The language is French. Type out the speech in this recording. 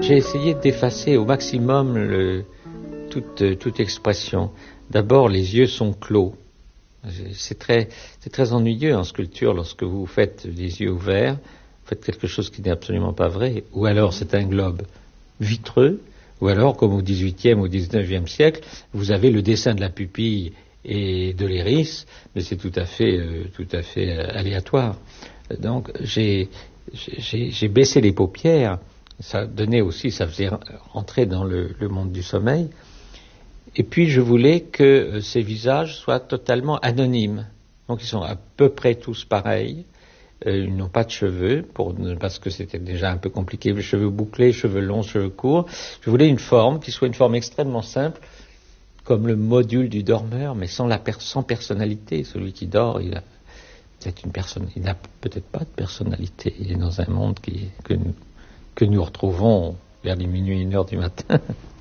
j'ai essayé d'effacer au maximum toute expression. D'abord, les yeux sont clos. C'est très ennuyeux en sculpture lorsque vous faites les yeux ouverts, vous faites quelque chose qui n'est absolument pas vrai, ou alors c'est un globe vitreux, ou alors comme au XVIIIe ou XIXe siècle, vous avez le dessin de la pupille et de l'iris, mais c'est tout à fait aléatoire. Donc j'ai baissé les paupières, ça faisait entrer dans le monde du sommeil. Et puis je voulais que ces visages soient totalement anonymes. Donc ils sont à peu près tous pareils. Ils n'ont pas de cheveux, parce que c'était déjà un peu compliqué. Les cheveux bouclés, cheveux longs, cheveux courts. Je voulais une forme qui soit une forme extrêmement simple, comme le module du dormeur, mais sans personnalité. Celui qui dort, il a peut-être pas de personnalité. Il est dans un monde que nous retrouvons vers les minuit, 1h du matin.